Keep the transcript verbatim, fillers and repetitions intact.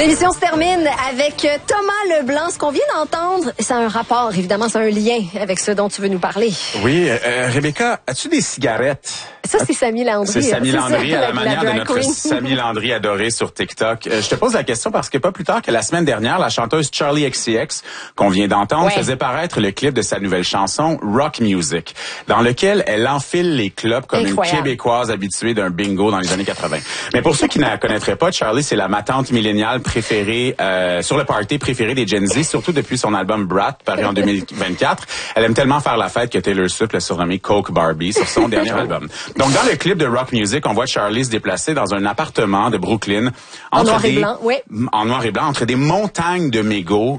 L'émission se termine avec Thomas Leblanc. Ce qu'on vient d'entendre, ça a un rapport, évidemment, c'est un lien avec ce dont tu veux nous parler. Oui, euh, Rebecca, as-tu des cigarettes? Ça, c'est Samy Landry. C'est Samy Landry, ça, à la, la manière la de notre queen. Samy Landry adoré sur TikTok. Euh, je te pose la question parce que pas plus tard que la semaine dernière, la chanteuse Charli X C X, qu'on vient d'entendre, ouais. faisait paraître le clip de sa nouvelle chanson, Rock Music, dans lequel elle enfile les clubs comme Incroyable. Une Québécoise habituée d'un bingo dans les années quatre-vingt. Mais pour ceux qui ne la connaîtraient pas, Charli, c'est la matante milléniale préférée, euh, sur le party préféré des Gen Z, surtout depuis son album Brat, paru en deux mille vingt-quatre. Elle aime tellement faire la fête que Taylor Swift l'a surnommée Coke Barbie sur son dernier album. Donc, dans le clip de Rock Music, on voit Charli se déplacer dans un appartement de Brooklyn. En noir des, et blanc, oui. En noir et blanc, entre des montagnes de mégots